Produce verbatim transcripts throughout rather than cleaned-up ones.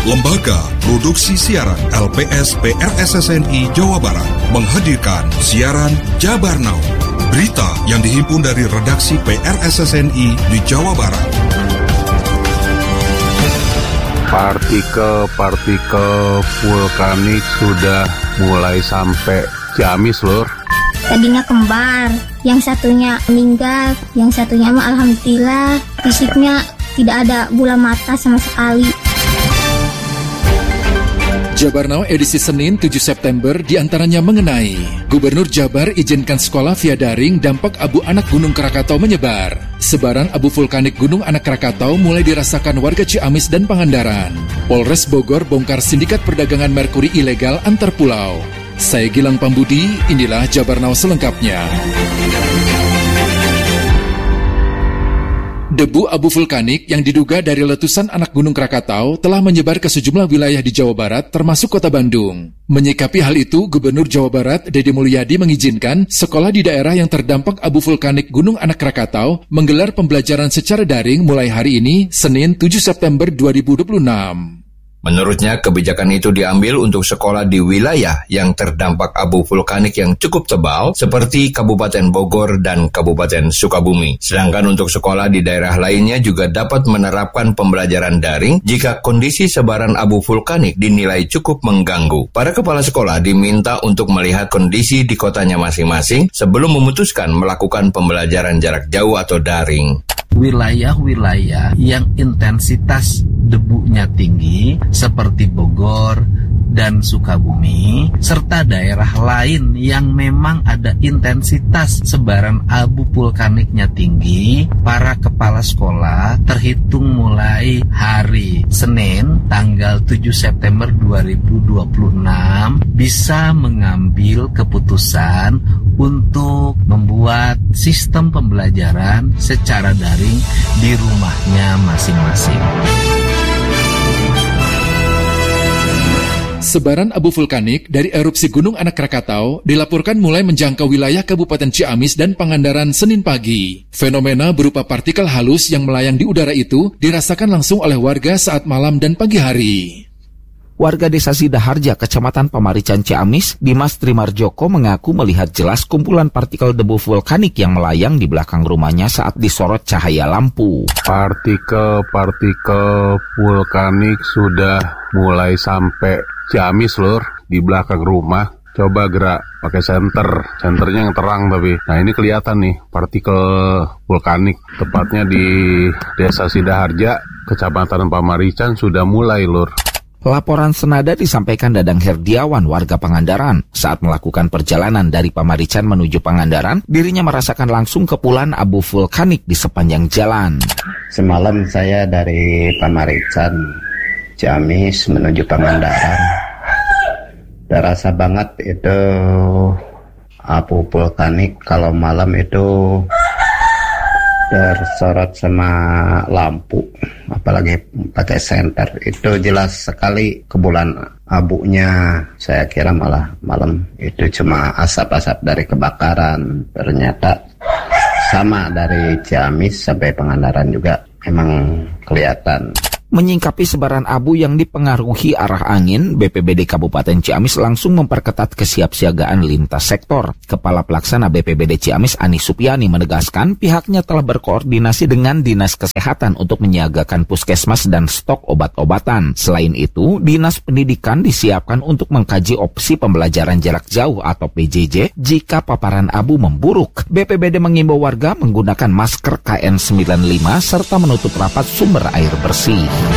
Lembaga Produksi Siaran L P S P R S S N I Jawa Barat menghadirkan siaran Jabar Now, berita yang dihimpun dari redaksi P R S S N I di Jawa Barat. Partikel-partikel vulkanik sudah mulai sampai Ciamis, Lur. Tadinya kembar, yang satunya meninggal, yang satunya mah alhamdulillah fisiknya tidak ada bola mata sama sekali. Jabar Now edisi Senin tujuh September diantaranya mengenai Gubernur Jabar izinkan sekolah via daring, dampak abu anak Gunung Krakatau menyebar. Sebaran abu vulkanik Gunung Anak Krakatau mulai dirasakan warga Ciamis dan Pangandaran. Polres Bogor bongkar sindikat perdagangan merkuri ilegal antar pulau. Saya Gilang Pambudi, inilah Jabar Now selengkapnya. Debu abu vulkanik yang diduga dari letusan anak Gunung Krakatau telah menyebar ke sejumlah wilayah di Jawa Barat termasuk kota Bandung. Menyikapi hal itu, Gubernur Jawa Barat Deddy Mulyadi mengizinkan sekolah di daerah yang terdampak abu vulkanik Gunung Anak Krakatau menggelar pembelajaran secara daring mulai hari ini, Senin tujuh September dua ribu dua puluh enam. Menurutnya, kebijakan itu diambil untuk sekolah di wilayah yang terdampak abu vulkanik yang cukup tebal seperti Kabupaten Bogor dan Kabupaten Sukabumi. Sedangkan untuk sekolah di daerah lainnya juga dapat menerapkan pembelajaran daring jika kondisi sebaran abu vulkanik dinilai cukup mengganggu. Para kepala sekolah diminta untuk melihat kondisi di kotanya masing-masing sebelum memutuskan melakukan pembelajaran jarak jauh atau daring. Wilayah-wilayah yang intensitas debunya tinggi seperti Bogor dan Sukabumi, serta daerah lain yang memang ada intensitas sebaran abu vulkaniknya tinggi, para kepala sekolah terhitung mulai hari Senin tanggal tujuh September dua ribu dua puluh enam bisa mengambil keputusan untuk membuat sistem pembelajaran secara daring di rumahnya masing-masing. Sebaran abu vulkanik dari erupsi Gunung Anak Krakatau dilaporkan mulai menjangkau wilayah Kabupaten Ciamis dan Pangandaran Senin pagi. Fenomena berupa partikel halus yang melayang di udara itu dirasakan langsung oleh warga saat malam dan pagi hari. Warga Desa Sidaharja, Kecamatan Pamarican, Ciamis, Dimas Trimarjoko mengaku melihat jelas kumpulan partikel debu vulkanik yang melayang di belakang rumahnya saat disorot cahaya lampu. Partikel-partikel vulkanik sudah mulai sampai Ciamis, Lur, di belakang rumah. Coba gerak pakai senter, senternya yang terang tapi. Nah ini kelihatan nih partikel vulkanik, tepatnya di Desa Sidaharja, Kecamatan Pamarican sudah mulai, Lur. Laporan senada disampaikan Dadang Herdiawan, warga Pangandaran. Saat melakukan perjalanan dari Pamarican menuju Pangandaran, dirinya merasakan langsung kepulan abu vulkanik di sepanjang jalan. Semalam saya dari Pamarican, Ciamis menuju Pangandaran. Terasa banget itu abu vulkanik kalau malam itu tersorot sama lampu, apalagi pakai senter, itu jelas sekali kebulan abunya. Saya kira malah malam itu cuma asap-asap dari kebakaran, ternyata sama dari Ciamis sampai Pangandaran juga memang kelihatan. Menyingkapi sebaran abu yang dipengaruhi arah angin, B P B D Kabupaten Ciamis langsung memperketat kesiapsiagaan lintas sektor. Kepala Pelaksana B P B D Ciamis Ani Supiani menegaskan pihaknya telah berkoordinasi dengan Dinas Kesehatan untuk menyiagakan puskesmas dan stok obat-obatan. Selain itu, Dinas Pendidikan disiapkan untuk mengkaji opsi pembelajaran jarak jauh atau P J J jika paparan abu memburuk. B P B D mengimbau warga menggunakan masker K N sembilan puluh lima serta menutup rapat sumber air bersih.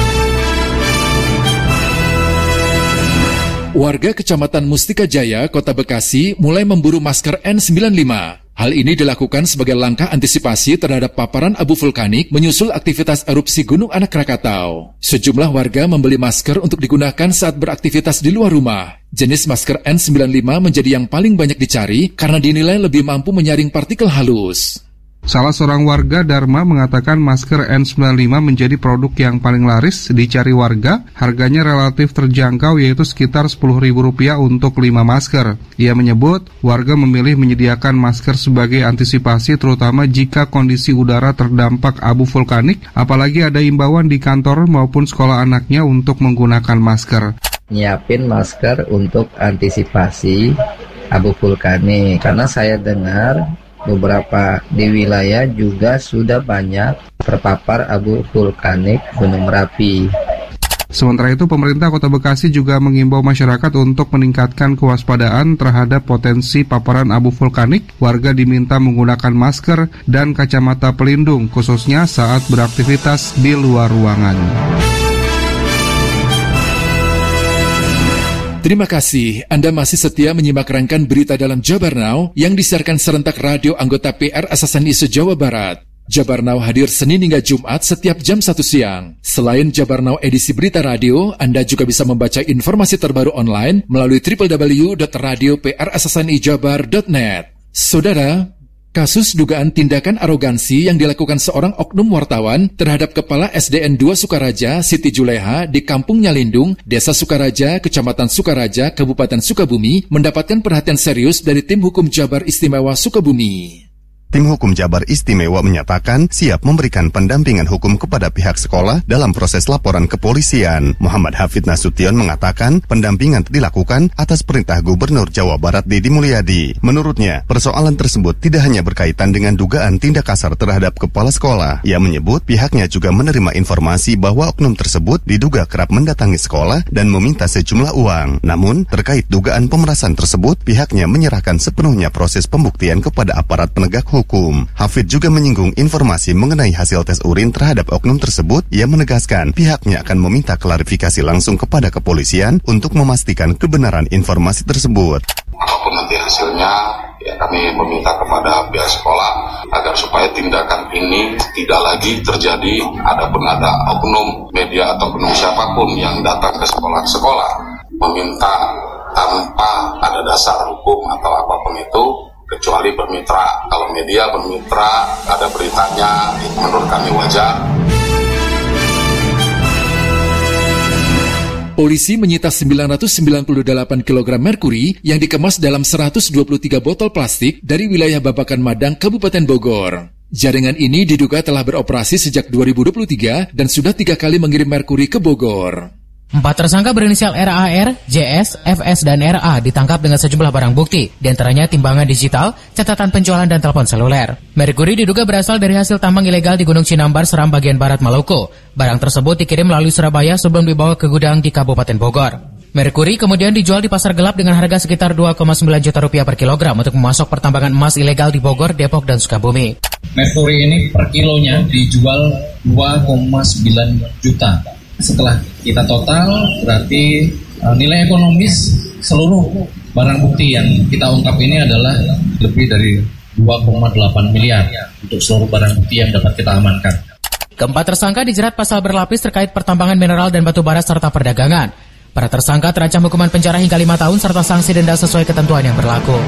Warga Kecamatan Mustika Jaya, Kota Bekasi mulai memburu masker N sembilan puluh lima. Hal ini dilakukan sebagai langkah antisipasi terhadap paparan abu vulkanik menyusul aktivitas erupsi Gunung Anak Krakatau. Sejumlah warga membeli masker untuk digunakan saat beraktivitas di luar rumah. Jenis masker N sembilan puluh lima menjadi yang paling banyak dicari karena dinilai lebih mampu menyaring partikel halus. Salah seorang warga Dharma mengatakan masker N sembilan puluh lima menjadi produk yang paling laris dicari warga. Harganya relatif terjangkau yaitu sekitar sepuluh ribu rupiah untuk lima masker. Ia menyebut warga memilih menyediakan masker sebagai antisipasi terutama jika kondisi udara terdampak abu vulkanik, apalagi ada imbauan di kantor maupun sekolah anaknya untuk menggunakan masker. Nyiapin masker untuk antisipasi abu vulkanik karena saya dengar beberapa di wilayah juga sudah banyak terpapar abu vulkanik Gunung Merapi. Sementara itu, pemerintah Kota Bekasi juga mengimbau masyarakat untuk meningkatkan kewaspadaan terhadap potensi paparan abu vulkanik. Warga diminta menggunakan masker dan kacamata pelindung, khususnya saat beraktivitas di luar ruangan. Terima kasih, Anda masih setia menyimak rangkaian berita dalam Jabar Now yang disiarkan serentak radio anggota P R S S N I se-Jawa Barat. Jabar Now hadir Senin hingga Jumat setiap jam satu siang. Selain Jabar Now edisi berita radio, Anda juga bisa membaca informasi terbaru online melalui w w w dot radio p r s s n i jabar dot net. Saudara, kasus dugaan tindakan arogansi yang dilakukan seorang oknum wartawan terhadap Kepala S D N dua Sukaraja, Siti Juleha, di Kampung Nyalindung, Desa Sukaraja, Kecamatan Sukaraja, Kabupaten Sukabumi, mendapatkan perhatian serius dari Tim Hukum Jabar Istimewa Sukabumi. Tim Hukum Jabar Istimewa menyatakan siap memberikan pendampingan hukum kepada pihak sekolah dalam proses laporan kepolisian. Muhammad Hafid Nasution mengatakan pendampingan dilakukan atas perintah Gubernur Jawa Barat Deddy Mulyadi. Menurutnya, persoalan tersebut tidak hanya berkaitan dengan dugaan tindak kasar terhadap kepala sekolah. Ia menyebut pihaknya juga menerima informasi bahwa oknum tersebut diduga kerap mendatangi sekolah dan meminta sejumlah uang. Namun, terkait dugaan pemerasan tersebut, pihaknya menyerahkan sepenuhnya proses pembuktian kepada aparat penegak hukum. Hukum. Hafid juga menyinggung informasi mengenai hasil tes urin terhadap oknum tersebut. Ia menegaskan pihaknya akan meminta klarifikasi langsung kepada kepolisian untuk memastikan kebenaran informasi tersebut. Apapun nanti hasilnya, ya kami meminta kepada pihak sekolah agar supaya tindakan ini tidak lagi terjadi. Adapun ada oknum media atau oknum siapapun yang datang ke sekolah-sekolah meminta tanpa ada dasar hukum atau apapun itu, kecuali bermitra. Kalau media bermitra, ada beritanya, itu menurut kami wajar. Polisi menyita sembilan ratus sembilan puluh delapan kilogram merkuri yang dikemas dalam seratus dua puluh tiga botol plastik dari wilayah Babakan Madang, Kabupaten Bogor. Jaringan ini diduga telah beroperasi sejak dua ribu dua puluh tiga dan sudah tiga kali mengirim merkuri ke Bogor. Empat tersangka berinisial R A R, J S, F S, dan R A ditangkap dengan sejumlah barang bukti, diantaranya timbangan digital, catatan penjualan, dan telepon seluler. Merkuri diduga berasal dari hasil tambang ilegal di Gunung Cinambar, Seram bagian barat Maluku. Barang tersebut dikirim melalui Surabaya sebelum dibawa ke gudang di Kabupaten Bogor. Merkuri kemudian dijual di pasar gelap dengan harga sekitar dua koma sembilan juta rupiah per kilogram untuk memasok pertambangan emas ilegal di Bogor, Depok, dan Sukabumi. Merkuri ini per kilonya dijual dua koma sembilan juta. Setelah kita total, berarti uh, nilai ekonomis seluruh barang bukti yang kita ungkap ini adalah lebih dari dua koma delapan miliar untuk seluruh barang bukti yang dapat kita amankan. Keempat tersangka dijerat pasal berlapis terkait pertambangan mineral dan batu bara serta perdagangan. Para tersangka terancam hukuman penjara hingga lima tahun serta sanksi denda sesuai ketentuan yang berlaku.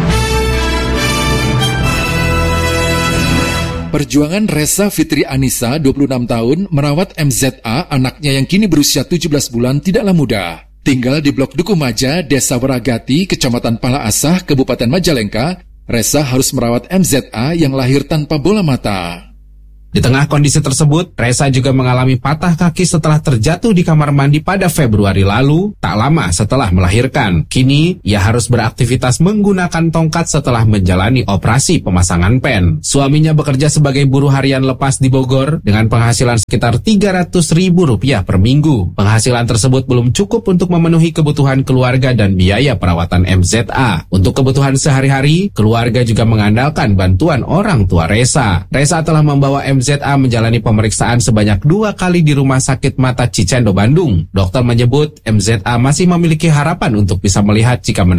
Perjuangan Reza Fitri Anissa, dua puluh enam tahun, merawat M Z A, anaknya yang kini berusia tujuh belas bulan, tidaklah mudah. Tinggal di Blok Duku Maja, Desa Weragati, Kecamatan Pala Asah, Kabupaten Majalengka, Reza harus merawat M Z A yang lahir tanpa bola mata. Di tengah kondisi tersebut, Reza juga mengalami patah kaki setelah terjatuh di kamar mandi pada Februari lalu, tak lama setelah melahirkan. Kini, ia harus beraktivitas menggunakan tongkat setelah menjalani operasi pemasangan pen. Suaminya bekerja sebagai buruh harian lepas di Bogor dengan penghasilan sekitar tiga ratus ribu rupiah per minggu. Penghasilan tersebut belum cukup untuk memenuhi kebutuhan keluarga dan biaya perawatan M Z A. Untuk kebutuhan sehari-hari, keluarga juga mengandalkan bantuan orang tua Reza. Reza telah membawa M Z A menjalani pemeriksaan sebanyak dua kali di Rumah Sakit Mata Cicendo, Bandung. Dokter menyebut M Z A masih memiliki harapan untuk bisa melihat jika